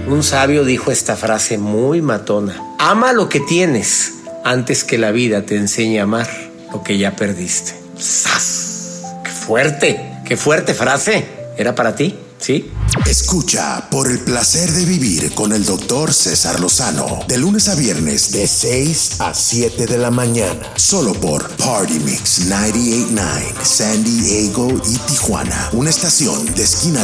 Un sabio dijo esta frase muy matona: ama lo que tienes antes que la vida te enseñe a amar lo que ya perdiste. ¡Sas! ¡Qué fuerte frase! ¿Era para ti? ¿Sí? Escucha Por el placer de vivir con el Dr. César Lozano, de lunes a viernes de 6 a 7 de la mañana, solo por Party Mix 98.9, San Diego y Tijuana, una estación de Esquina